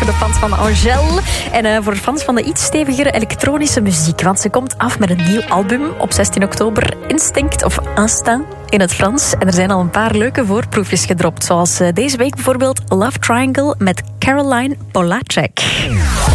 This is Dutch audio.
de fans van Angèle. En voor de fans van de iets stevigere elektronische muziek. Want ze komt af met een nieuw album op 16 oktober. Instinct of Instinct in het Frans. En er zijn al een paar leuke voorproefjes gedropt. Zoals deze week bijvoorbeeld Love Triangle met Caroline Polacek.